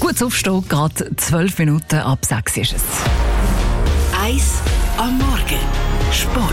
Kurz aufstehen, gerade 12 Minuten ab 6 ist es. 1 am Morgen. Sport.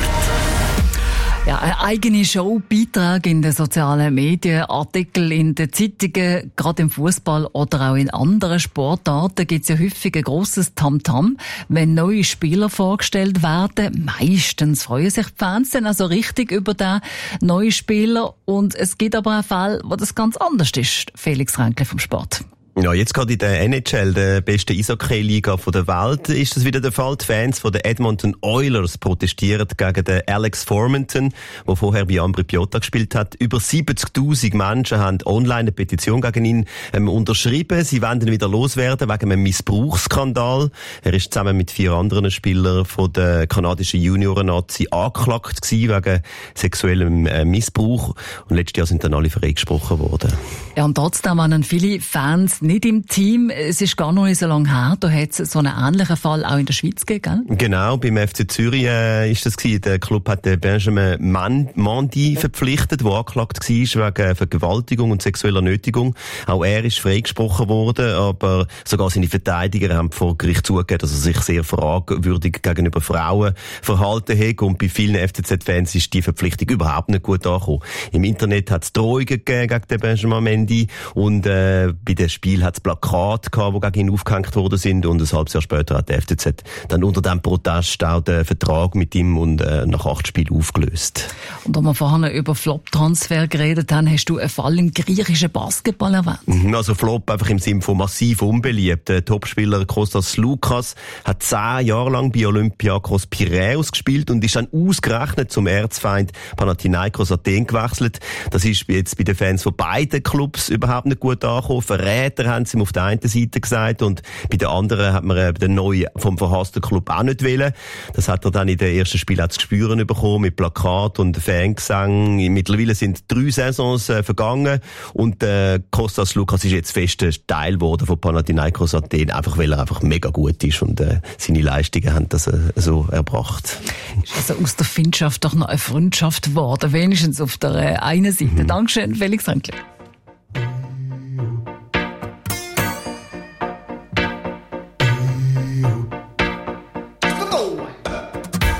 Ja, eine eigene Show, Beitrag in den sozialen Medien, Artikel in den Zeitungen, gerade im Fußball oder auch in anderen Sportarten gibt es ja häufig ein grosses Tamtam, wenn neue Spieler vorgestellt werden. Meistens freuen sich die Fans dann also richtig über den neuen Spieler. Und es gibt aber auch Fälle, wo das ganz anders ist. Felix Ränkli vom Sport. Ja, jetzt gerade in der NHL, der besten Eishockey-Liga der Welt, ist das wieder der Fall. Die Fans von den Edmonton Oilers protestieren gegen den Alex Formenton, der vorher bei Ambri Piotta gespielt hat. Über 70.000 Menschen haben online eine Petition gegen ihn unterschrieben. Sie wollen ihn wieder loswerden wegen einem Missbrauchsskandal. Er ist zusammen mit 4 anderen Spielern von der kanadischen Junioren-Nazi angeklagt gewesen wegen sexuellem Missbrauch. Und letztes Jahr sind dann alle freigesprochen worden. Ja, und trotzdem waren viele Fans nicht im Team. Es ist gar noch nicht so lange her. Da hat es so einen ähnlichen Fall auch in der Schweiz gegeben, gell? Genau, beim FC Zürich ist das gewesen. Der Club hat den Benjamin Mandi verpflichtet, der angeklagt war wegen Vergewaltigung und sexueller Nötigung. Auch er ist freigesprochen worden, aber sogar seine Verteidiger haben vor Gericht zugegeben, dass er sich sehr fragwürdig gegenüber Frauen verhalten hat. Und bei vielen FCZ-Fans ist die Verpflichtung überhaupt nicht gut angekommen. Im Internet hat es Drohungen gegeben gegen den Benjamin Mandi und bei den Spiel hat es Plakate gehabt, die gegen ihn aufgehängt worden sind, und ein halbes Jahr später hat der FCZ dann unter dem Protest auch den Vertrag mit ihm und nach 8 Spielen aufgelöst. Und als wir vorhin über Flop-Transfer geredet haben, hast du einen Fall im griechischen Basketball erwähnt. Also Flop einfach im Sinne von massiv unbeliebt. Der Topspieler Kostas Lukas hat 10 Jahre lang bei Olympiakos Piräus gespielt und ist dann ausgerechnet zum Erzfeind Panathinaikos Athen gewechselt. Das ist jetzt bei den Fans von beiden Clubs überhaupt nicht gut angekommen. Verräter haben sie ihm auf der einen Seite gesagt, und bei den anderen hat man den neuen vom verhassten Club auch nicht wollen. Das hat er dann in den ersten Spielen zu spüren bekommen, mit Plakat und Fangesang. Mittlerweile sind 3 Saisons vergangen und Kostas Lukas ist jetzt fester Teil geworden von Panathinaikos Athen, einfach weil er einfach mega gut ist und seine Leistungen haben das so erbracht. Ist also aus der Freundschaft doch noch eine Freundschaft geworden, wenigstens auf der einen Seite. Dankeschön, Felix Ränkli.